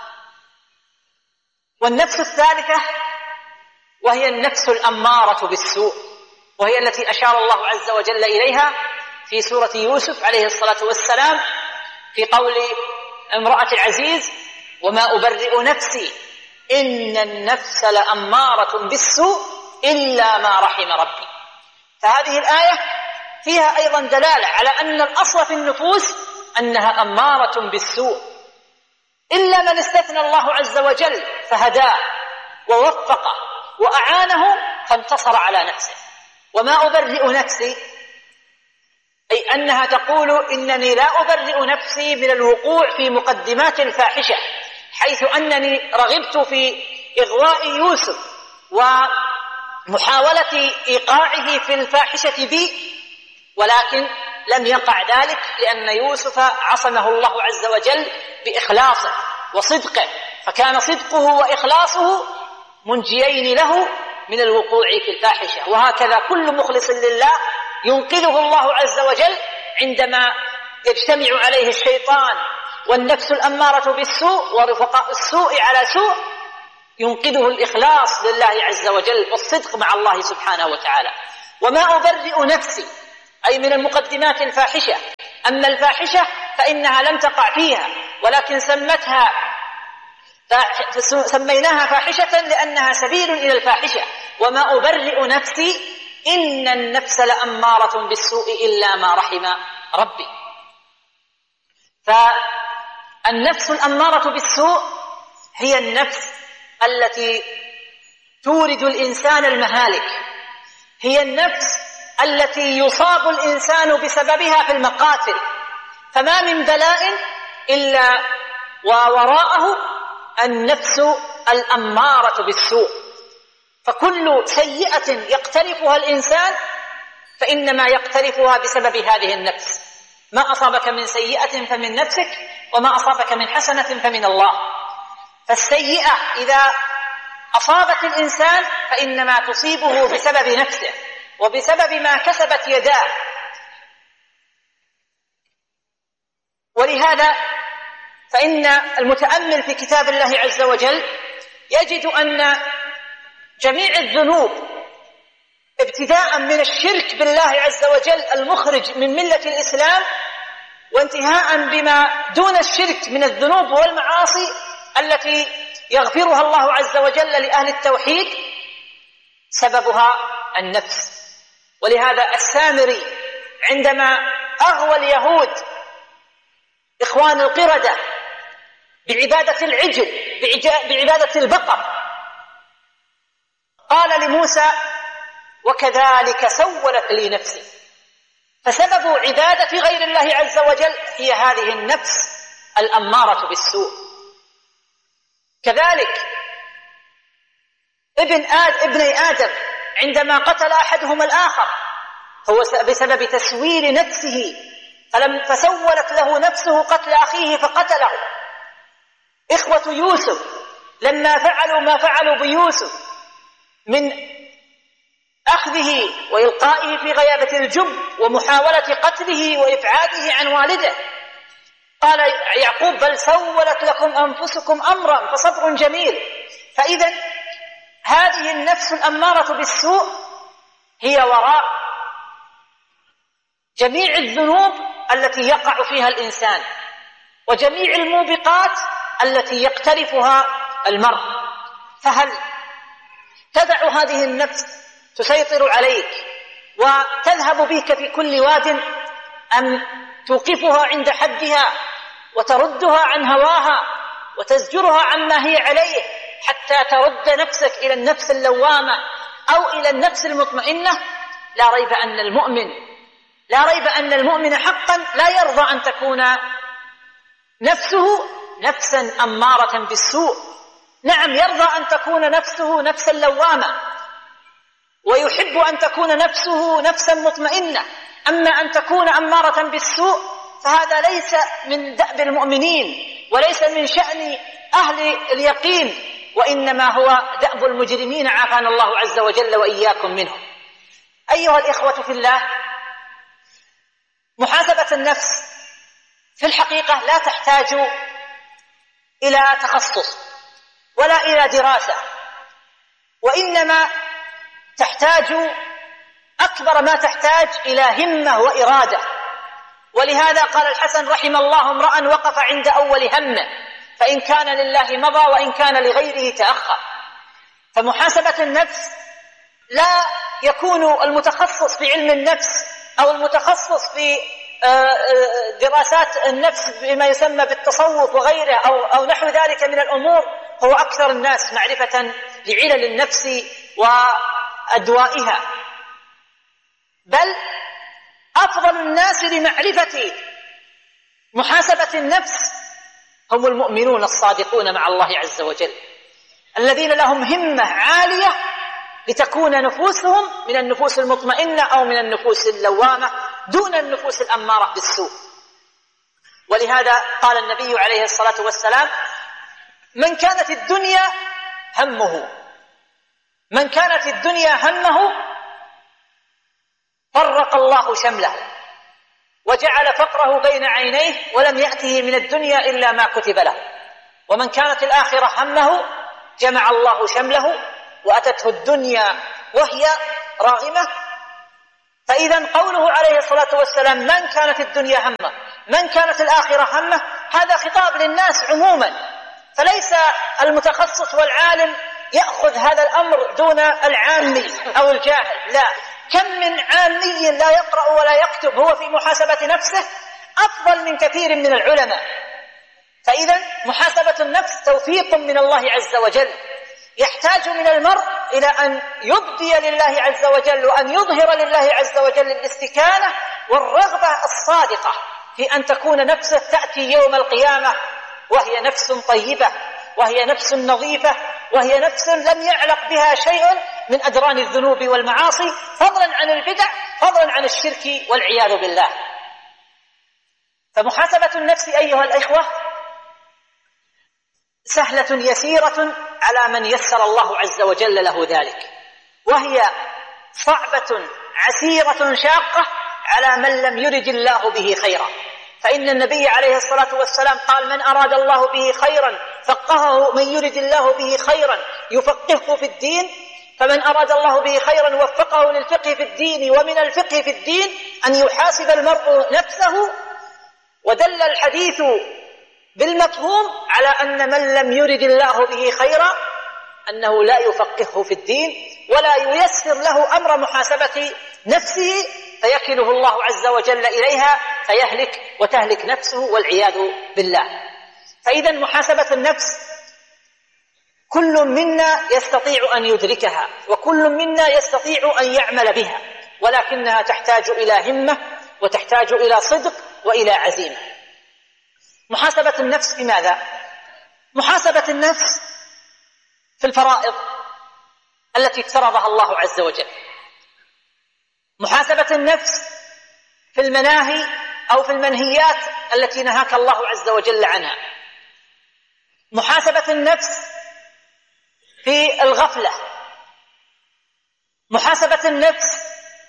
والنفس الثالثة وهي النفس الأمارة بالسوء، وهي التي أشار الله عز وجل إليها في سورة يوسف عليه الصلاة والسلام في قول امرأة العزيز: وما أبرئ نفسي إن النفس لأمارة بالسوء إلا ما رحم ربي. فهذه الآية فيها أيضا دلالة على أن الأصل في النفوس أنها أمارة بالسوء، إلا من استثنى الله عز وجل فهداه ووفقه وأعانه فانتصر على نفسه. وما أبرئ نفسي أي أنها تقول: إنني لا أبرئ نفسي من الوقوع في مقدمات الفاحشة، حيث أنني رغبت في إغواء يوسف ومحاولة إيقاعه في الفاحشة بي، ولكن لم يقع ذلك لأن يوسف عصمه الله عز وجل بإخلاصه وصدقه، فكان صدقه وإخلاصه منجيين له من الوقوع في الفاحشة. وهكذا كل مخلص لله ينقذه الله عز وجل عندما يجتمع عليه الشيطان والنفس الأمارة بالسوء ورفقاء السوء على سوء، ينقذه الإخلاص لله عز وجل والصدق مع الله سبحانه وتعالى. وما أبرئ نفسي أي من المقدمات الفاحشة. أما الفاحشة فإنها لم تقع فيها، ولكن سمتها سميناها فاحشة لأنها سبيل إلى الفاحشة. وما أبرئ نفسي إن النفس لأمارة بالسوء إلا ما رحم ربي. فالنفس الأمارة بالسوء هي النفس التي تورد الإنسان المهالك، هي النفس التي يصاب الإنسان بسببها في المقاتل. فما من بلاء إلا ووراءه النفس الأمارة بالسوء. فكل سيئة يقترفها الإنسان فإنما يقترفها بسبب هذه النفس. ما أصابك من سيئة فمن نفسك، وما أصابك من حسنة فمن الله. فالسيئة إذا أصابت الإنسان فإنما تصيبه بسبب نفسه وبسبب ما كسبت يداه. ولهذا فإن المتأمل في كتاب الله عز وجل يجد أن جميع الذنوب ابتداء من الشرك بالله عز وجل المخرج من ملة الإسلام، وانتهاء بما دون الشرك من الذنوب والمعاصي التي يغفرها الله عز وجل لأهل التوحيد، سببها النفس. ولهذا السامري عندما أغوى اليهود إخوان القردة بعبادة العجل بعبادة البقر قال لموسى: وكذلك سولت لي نفسي. فسبب عبادة غير الله عز وجل هي هذه النفس الأمارة بالسوء. كذلك ابن آد ابني آدم عندما قتل أحدهما الآخر هو بسبب تسويل نفسه، فلم فسولت له نفسه قتل أخيه فقتله. إخوة يوسف لما فعلوا ما فعلوا بيوسف من أخذه وإلقائه في غيابة الجب ومحاولة قتله وإبعاده عن والده، قال يعقوب: بل سولت لكم أنفسكم أمرا فصبر جميل. فإذا هذه النفس الأمارة بالسوء هي وراء جميع الذنوب التي يقع فيها الإنسان وجميع الموبقات التي يقترفها المرء. فهل تدع هذه النفس تسيطر عليك وتذهب بك في كل واد، أم توقفها عند حدها وتردها عن هواها وتزجرها عما هي عليه حتى ترد نفسك إلى النفس اللوامة أو إلى النفس المطمئنة؟ لا ريب أن المؤمن لا ريب أن المؤمن حقا لا يرضى أن تكون نفسه نفسا أمارة بالسوء. نعم، يرضى أن تكون نفسه نفسا لوامة، ويحب أن تكون نفسه نفسا مطمئنة. أما أن تكون أمارة بالسوء فهذا ليس من دأب المؤمنين وليس من شأن أهل اليقين، وإنما هو دأب المجرمين، عافانا الله عز وجل وإياكم منهم. أيها الإخوة في الله، محاسبة النفس في الحقيقة لا تحتاج إلى تخصص ولا إلى دراسة، وإنما تحتاج أكبر ما تحتاج إلى همة وإرادة. ولهذا قال الحسن رحم الله امرأ وقف عند أول همه، فإن كان لله مضى وإن كان لغيره تأخر. فمحاسبة النفس لا يكون المتخصص في علم النفس أو المتخصص في دراسات النفس بما يسمى بالتصوف وغيره أو, أو نحو ذلك من الأمور هو أكثر الناس معرفة لعلل النفس وأدوائها، بل أفضل الناس لمعرفة محاسبة النفس هم المؤمنون الصادقون مع الله عز وجل، الذين لهم همة عالية لتكون نفوسهم من النفوس المطمئنة أو من النفوس اللوامة دون النفوس الأمارة بالسوء. ولهذا قال النبي عليه الصلاة والسلام: من كانت الدنيا همه من كانت الدنيا همه فرق الله شمله وجعل فقره بين عينيه ولم يأته من الدنيا إلا ما كتب له. ومن كانت الآخرة همه جمع الله شمله وأتته الدنيا وهي راغمة. فإذا قوله عليه الصلاة والسلام من كانت الدنيا همه، من كانت الآخرة همه، هذا خطاب للناس عموما، فليس المتخصص والعالم يأخذ هذا الأمر دون العامي أو الجاهل، لا، كم من عامي لا يقرأ ولا يكتب هو في محاسبة نفسه أفضل من كثير من العلماء. فإذا محاسبة النفس توفيق من الله عز وجل، يحتاج من المرء إلى أن يبدي لله عز وجل وأن يظهر لله عز وجل الاستكانة والرغبة الصادقة في أن تكون نفسه تأتي يوم القيامة وهي نفس طيبة، وهي نفس نظيفة، وهي نفس لم يعلق بها شيء من أدران الذنوب والمعاصي، فضلا عن البدع، فضلا عن الشرك والعياذ بالله. فمحاسبة النفس أيها الإخوة سهلة يسيرة على من يسر الله عز وجل له ذلك، وهي صعبة عسيرة شاقة على من لم يرد الله به خيرا. فإن النبي عليه الصلاة والسلام قال من أراد الله به خيرا فقهه، من يرد الله به خيرا يفقهه في الدين. فمن أراد الله به خيرا وفقه للفقه في الدين، ومن الفقه في الدين أن يحاسب المرء نفسه. ودل الحديث بالمفهوم على أن من لم يرد الله به خيرا أنه لا يفقهه في الدين ولا ييسر له أمر محاسبة نفسه، فيكله الله عز وجل إليها فيهلك وتهلك نفسه والعياذ بالله. فإذا محاسبة النفس كل منا يستطيع أن يدركها، وكل منا يستطيع أن يعمل بها، ولكنها تحتاج إلى همة وتحتاج إلى صدق وإلى عزيمة. محاسبة النفس في ماذا؟ محاسبة النفس في الفرائض التي افترضها الله عز وجل، محاسبة النفس في المناهي أو في المنهيات التي نهاك الله عز وجل عنها، محاسبة النفس في الغفلة، محاسبة النفس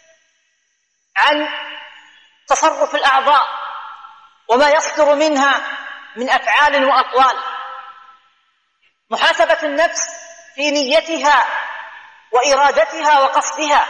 عن تصرف الأعضاء وما يصدر منها من أفعال وأقوال، محاسبة النفس في نيتها وإرادتها وقصدها،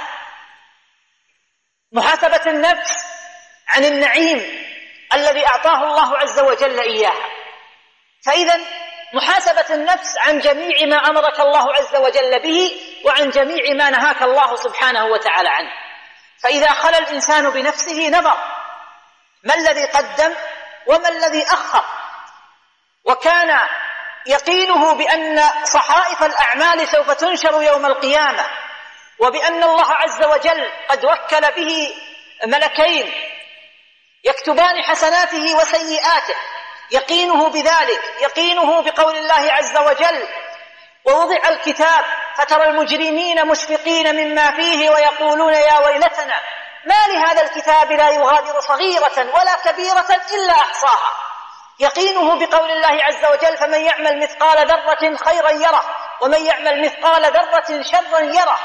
محاسبة النفس عن النعيم الذي أعطاه الله عز وجل إياها. فإذا محاسبة النفس عن جميع ما أمرك الله عز وجل به وعن جميع ما نهاك الله سبحانه وتعالى عنه. فإذا خلى الإنسان بنفسه نظر ما الذي قدم وما الذي أخر، وكان يقينه بأن صحائف الأعمال سوف تنشر يوم القيامة، وبأن الله عز وجل قد وكل به ملكين يكتبان حسناته وسيئاته، يقينه بذلك، يقينه بقول الله عز وجل ووضع الكتاب فترى المجرمين مشفقين مما فيه ويقولون يا ويلتنا ما لهذا الكتاب لا يغادر صغيرة ولا كبيرة إلا أحصاها، يقينه بقول الله عز وجل فمن يعمل مثقال ذرة خيرا يره ومن يعمل مثقال ذرة شرا يره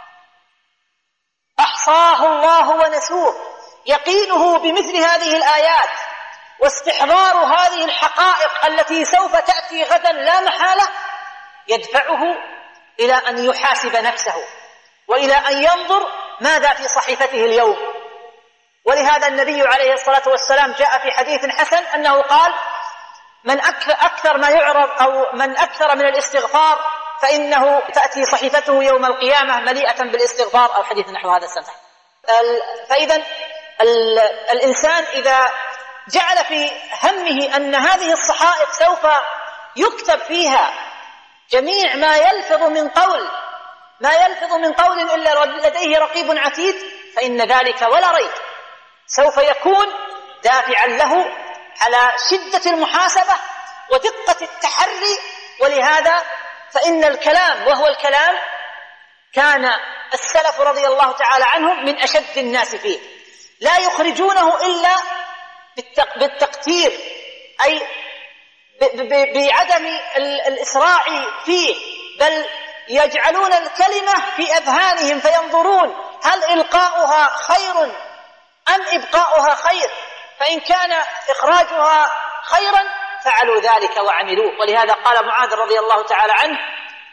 أحصاه الله ونسوه، يقينه بمثل هذه الآيات واستحضار هذه الحقائق التي سوف تأتي غدا لا محالة يدفعه إلى أن يحاسب نفسه وإلى أن ينظر ماذا في صحيفته اليوم. ولهذا النبي عليه الصلاة والسلام جاء في حديث حسن أنه قال من أكثر ما يعرض أو من أكثر من الاستغفار فإنه تأتي صحيفته يوم القيامة مليئة بالاستغفار، أو حديث نحو هذا السنة. فإذا الإنسان إذا جعل في همه أن هذه الصحائف سوف يكتب فيها جميع ما يلفظ من قول ما يلفظ من قول إلا لديه رقيب عتيد، فإن ذلك ولا ريب سوف يكون دافعا له على شدة المحاسبة ودقة التحري. ولهذا فإن الكلام وهو الكلام كان السلف رضي الله تعالى عنهم من أشد الناس فيه، لا يخرجونه إلا بالتقتير، أي بعدم الإسراع فيه، بل يجعلون الكلمة في أذهانهم فينظرون هل إلقاؤها خير أم إبقاؤها خير، فإن كان إخراجها خيرا فعلوا ذلك وعملوه. ولهذا قال معاذ رضي الله تعالى عنه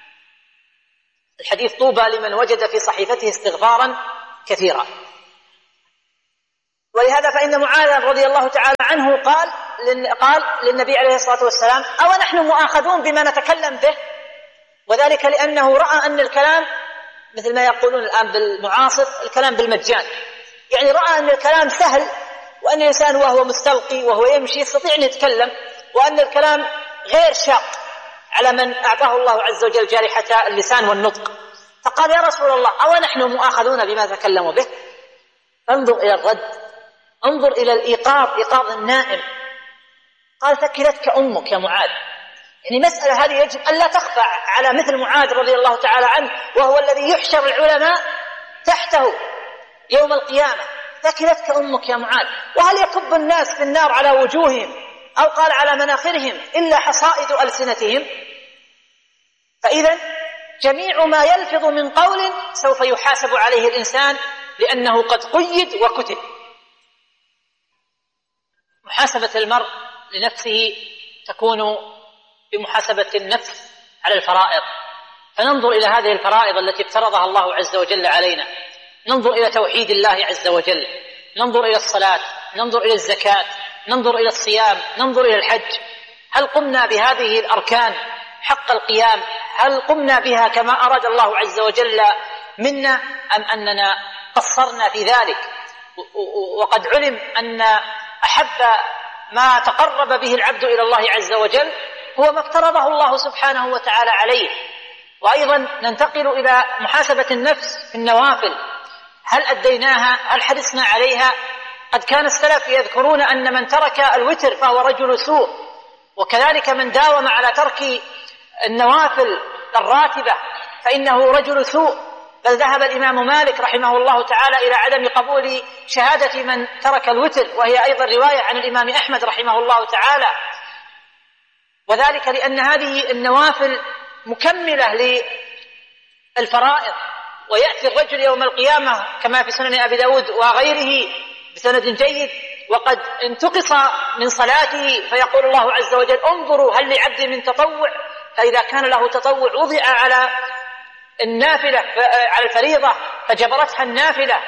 الحديث طوبى لمن وجد في صحيفته استغفارا كثيرا. ولهذا فإن معاذ رضي الله تعالى عنه قال قال للنبي عليه الصلاة والسلام: أو نحن مؤاخذون بما نتكلم به؟ وذلك لأنه رأى أن الكلام مثل ما يقولون الآن بالمعاصر الكلام بالمجان، يعني رأى أن الكلام سهل، وأن الإنسان وهو مستلقي وهو يمشي يستطيع أن يتكلم، وأن الكلام غير شاق على من أعطاه الله عز وجل جارحة اللسان والنطق. فقال: يا رسول الله، أو نحن مؤاخذون بما تكلموا به؟ انظر إلى الرد، انظر إلى الإيقاظ، إيقاظ النائم. قال: ثكلتك أمك يا معاذ. يعني مسألة هذه يجب أن لا تخفى على مثل معاذ رضي الله تعالى عنه، وهو الذي يحشر العلماء تحته يوم القيامة. ثكلتك أمك يا معاذ. وهل يكب الناس في النار على وجوههم أو قال على مناخرهم إلا حصائد ألسنتهم؟ فإذا جميع ما يلفظ من قول سوف يحاسب عليه الإنسان، لأنه قد قيد وكتب. محاسبة المرء لنفسه تكون بمحاسبة النفس على الفرائض، فننظر إلى هذه الفرائض التي افترضها الله عز وجل علينا، ننظر إلى توحيد الله عز وجل، ننظر إلى الصلاة، ننظر إلى الزكاة، ننظر إلى الصيام، ننظر إلى الحج. هل قمنا بهذه الأركان حق القيام؟ هل قمنا بها كما أراد الله عز وجل منا، أم أننا قصرنا في ذلك؟ وقد علم أن أحب ما تقرب به العبد إلى الله عز وجل هو ما افترضه الله سبحانه وتعالى عليه. وأيضا ننتقل إلى محاسبة النفس في النوافل، هل أديناها؟ هل حرصنا عليها؟ قد كان السلف يذكرون أن من ترك الوتر فهو رجل سوء، وكذلك من داوم على ترك النوافل الراتبة فإنه رجل سوء. بل ذهب الإمام مالك رحمه الله تعالى إلى عدم قبول شهادة من ترك الوتر، وهي أيضا رواية عن الإمام أحمد رحمه الله تعالى، وذلك لأن هذه النوافل مكملة للفرائض. ويأتي الرجل يوم القيامة كما في سنن أبي داود وغيره بسند جيد وقد انتقص من صلاته، فيقول الله عز وجل: انظروا هل لعبد من تطوع؟ فإذا كان له تطوع وضع على النافلة على الفريضة فجبرتها النافلة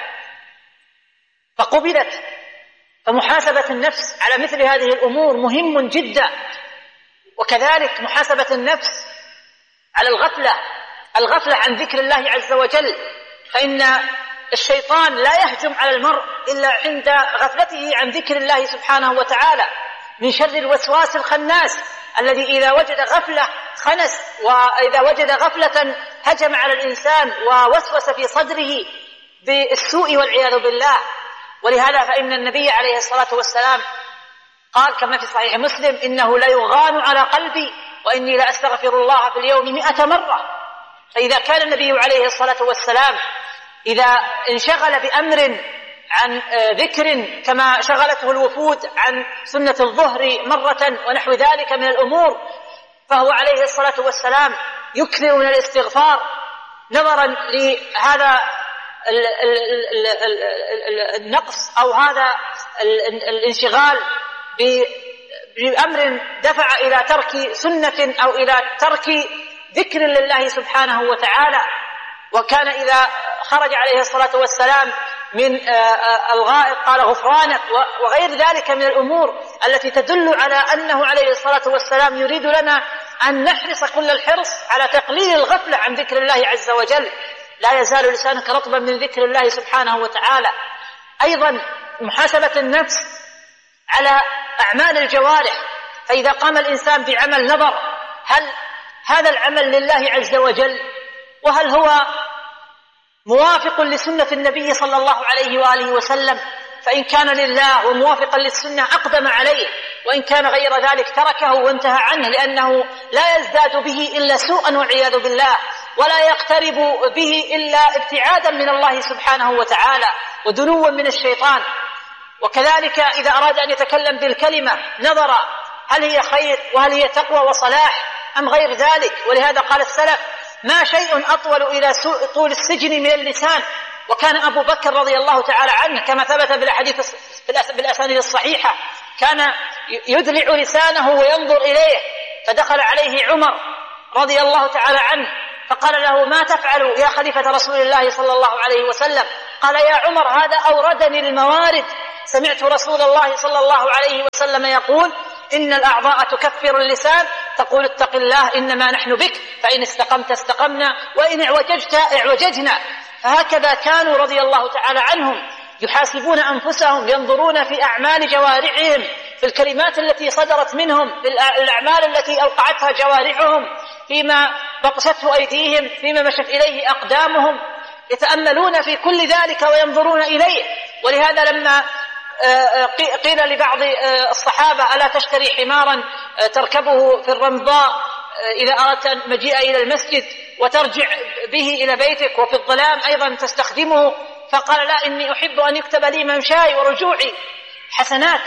فقبلت. فمحاسبة النفس على مثل هذه الأمور مهم جدا. وكذلك محاسبة النفس على الغفلة، الغفلة عن ذكر الله عز وجل، فإن الشيطان لا يهجم على المرء إلا عند غفلته عن ذكر الله سبحانه وتعالى، من شر الوسواس الخناس الذي إذا وجد غفلة خنس، وإذا وجد غفلة هجم على الإنسان ووسوس في صدره بالسوء والعياذ بالله. ولهذا فإن النبي عليه الصلاة والسلام قال كما في صحيح مسلم: إنه لا يغان على قلبي وإني لا أستغفر الله في اليوم مئة مرة. فإذا كان النبي عليه الصلاة والسلام إذا انشغل بأمر عن ذكر كما شغلته الوفود عن سنة الظهر مرة ونحو ذلك من الأمور، فهو عليه الصلاة والسلام يكثر من الاستغفار نظرا لهذا النقص أو هذا الانشغال بأمر دفع إلى ترك سنة أو إلى ترك ذكر لله سبحانه وتعالى. وكان إذا خرج عليه الصلاة والسلام من الغائط قال: غفرانك، وغير ذلك من الأمور التي تدل على أنه عليه الصلاة والسلام يريد لنا أن نحرص كل الحرص على تقليل الغفلة عن ذكر الله عز وجل. لا يزال لسانك رطبا من ذكر الله سبحانه وتعالى. أيضا محاسبة النفس على أعمال الجوارح، فإذا قام الإنسان بعمل نظر هل هذا العمل لله عز وجل، وهل هو موافق لسنة النبي صلى الله عليه وآله وسلم؟ فإن كان لله وموافقا للسنة أقدم عليه، وإن كان غير ذلك تركه وانتهى عنه، لأنه لا يزداد به إلا سوءا والعياذ بالله، ولا يقترب به إلا ابتعادا من الله سبحانه وتعالى ودنوا من الشيطان. وكذلك إذا أراد أن يتكلم بالكلمة نظر هل هي خير وهل هي تقوى وصلاح أم غير ذلك. ولهذا قال السلف: ما شيء أطول إلى طول السجن من اللسان. وكان أبو بكر رضي الله تعالى عنه كما ثبت بالحديث بالأسانيد الصحيحة كان يدلع لسانه وينظر إليه، فدخل عليه عمر رضي الله تعالى عنه فقال له: ما تفعل يا خليفة رسول الله صلى الله عليه وسلم؟ قال: يا عمر، هذا أوردني الموارد، سمعت رسول الله صلى الله عليه وسلم يقول: إن الأعضاء تكفر اللسان، تقول اتق الله إنما نحن بك، فإن استقمت استقمنا وإن اعوججت اعوججنا. فهكذا كانوا رضي الله تعالى عنهم يحاسبون أنفسهم، ينظرون في أعمال جوارحهم، في الكلمات التي صدرت منهم، في الأعمال التي أوقعتها جوارحهم، فيما بطشته أيديهم، فيما مشت إليه أقدامهم، يتأملون في كل ذلك وينظرون إليه. ولهذا لما قيل لبعض الصحابة: ألا تشتري حمارا تركبه في الرمضاء إذا أردت مجيء إلى المسجد وترجع به إلى بيتك، وفي الظلام أيضا تستخدمه؟ فقال: لا، إني أحب أن يكتب لي ممشاي ورجوعي حسنات.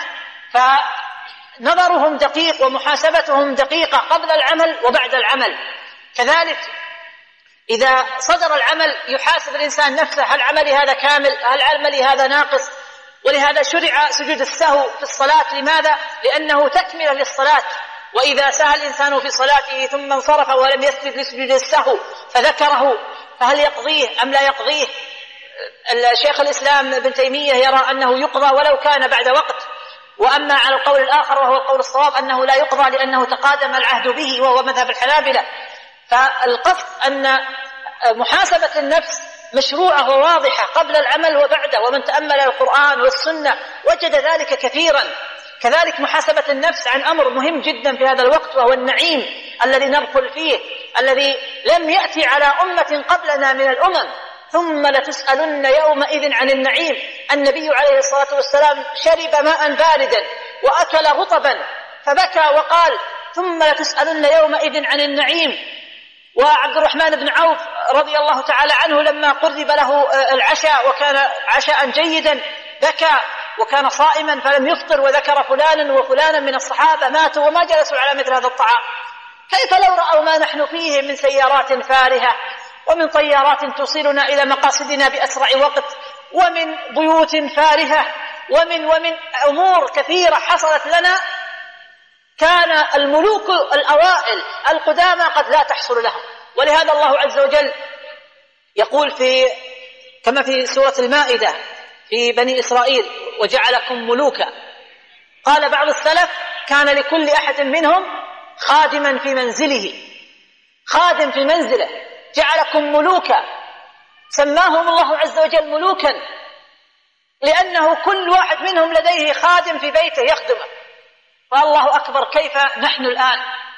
فنظرهم دقيق ومحاسبتهم دقيقة قبل العمل وبعد العمل. كذلك إذا صدر العمل يحاسب الإنسان نفسه: هل عملي هذا كامل؟ هل عملي هذا ناقص؟ ولهذا شرع سجود السهو في الصلاة. لماذا؟ لأنه تكمل للصلاة. وإذا سهى الإنسان في صلاته ثم انصرف ولم يسجد لسجود السهو فذكره، فهل يقضيه أم لا يقضيه؟ الشيخ الإسلام ابن تيمية يرى أنه يقضى ولو كان بعد وقت، وأما على القول الآخر وهو القول الصواب أنه لا يقضى لأنه تقادم العهد به، وهو مذهب الحنابلة. فالقصد أن محاسبة النفس مشروعة وواضحة قبل العمل وبعده، ومن تأمل القرآن والسنة وجد ذلك كثيرا. كذلك محاسبة النفس عن أمر مهم جدا في هذا الوقت، وهو النعيم الذي نرفل فيه، الذي لم يأتي على أمة قبلنا من الأمم. ثم لتسألن يومئذ عن النعيم. النبي عليه الصلاة والسلام شرب ماء باردا وأكل رطبا فبكى وقال: ثم لتسألن يومئذ عن النعيم. وعبد الرحمن بن عوف رضي الله تعالى عنه لما قرب له العشاء وكان عشاء جيدا بكى، وكان صائما فلم يفطر، وذكر فلانا وفلانا من الصحابة ماتوا وما جلسوا على مثل هذا الطعام. كيف لو رأوا ما نحن فيه من سيارات فارهة، ومن طيارات توصلنا إلى مقاصدنا بأسرع وقت، ومن بيوت فارهة، ومن ومن أمور كثيرة حصلت لنا كان الملوك الأوائل القدامى قد لا تحصل لهم. ولهذا الله عز وجل يقول في كما في سورة المائدة في بني إسرائيل: وجعلكم ملوكا. قال بعض السلف: كان لكل أحد منهم خادما في منزله، خادم في منزله، جعلكم ملوكا. سماهم الله عز وجل ملوكا لأنه كل واحد منهم لديه خادم في بيته يخدمه. فالله أكبر، كيف نحن الآن؟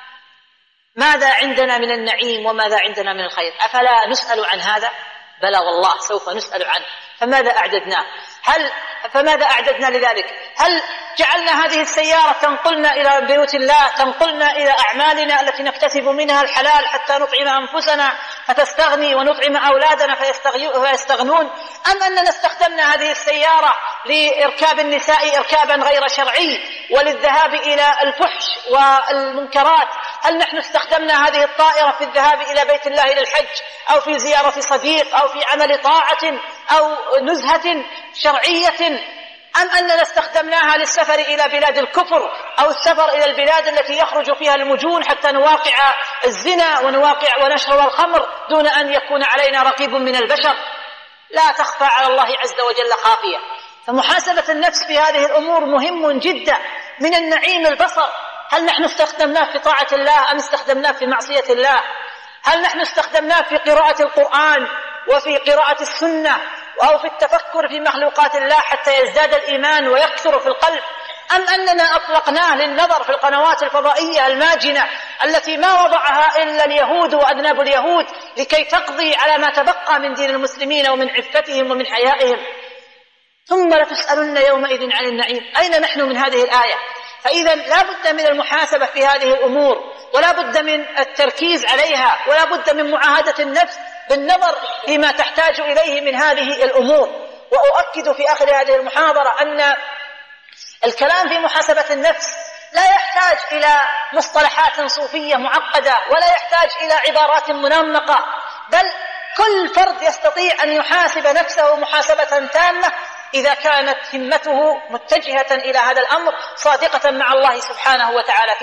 ماذا عندنا من النعيم وماذا عندنا من الخير؟ أفلا نسأل عن هذا؟ بلى والله سوف نسأل عنه. فماذا أعددناه؟ هل فماذا أعددنا لذلك؟ هل جعلنا هذه السيارة تنقلنا إلى بيوت الله، تنقلنا إلى أعمالنا التي نكتسب منها الحلال حتى نطعم أنفسنا فتستغني ونطعم أولادنا فيستغنون؟ أم أننا استخدمنا هذه السيارة لإركاب النساء إركابا غير شرعي وللذهاب إلى الفحش والمنكرات؟ هل نحن استخدمنا هذه الطائرة في الذهاب إلى بيت الله إلى الحج، أو في زيارة صديق، أو في عمل طاعة، أو نزهة شرعية؟ أم أننا استخدمناها للسفر إلى بلاد الكفر، أو السفر إلى البلاد التي يخرج فيها المجون حتى نواقع الزنا ونواقع ونشرب الخمر دون أن يكون علينا رقيب من البشر؟ لا تخفى على الله عز وجل خافية. فمحاسبة النفس في هذه الأمور مهم جدا. من النعيم البصر، هل نحن استخدمناه في طاعة الله أم استخدمناه في معصية الله؟ هل نحن استخدمناه في قراءة القرآن وفي قراءة السنة أو في التفكر في مخلوقات الله حتى يزداد الإيمان ويكثر في القلب؟ أم أننا أطلقناه للنظر في القنوات الفضائية الماجنة التي ما وضعها إلا اليهود وأذناب اليهود لكي تقضي على ما تبقى من دين المسلمين ومن عفتهم ومن حيائهم؟ ثم لتسألن يومئذ عن النعيم. أين نحن من هذه الآية؟ فإذا لا بد من المحاسبة في هذه الأمور، ولا بد من التركيز عليها، ولا بد من معاهدة النفس بالنظر فيما تحتاج إليه من هذه الأمور. وأؤكد في آخر هذه المحاضرة أن الكلام في محاسبة النفس لا يحتاج إلى مصطلحات صوفية معقدة، ولا يحتاج إلى عبارات منمقة، بل كل فرد يستطيع أن يحاسب نفسه محاسبة تامة إذا كانت همته متجهة إلى هذا الأمر، صادقة مع الله سبحانه وتعالى فيه.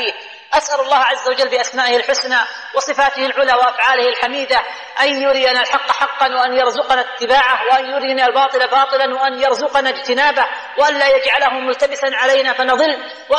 أسأل الله عز وجل بأسمائه الحسنى وصفاته العلى وأفعاله الحميدة أن يرينا الحق حقا وأن يرزقنا اتباعه، وأن يرينا الباطل باطلا وأن يرزقنا اجتنابه، وأن لا يجعله ملتبسا علينا فنضل،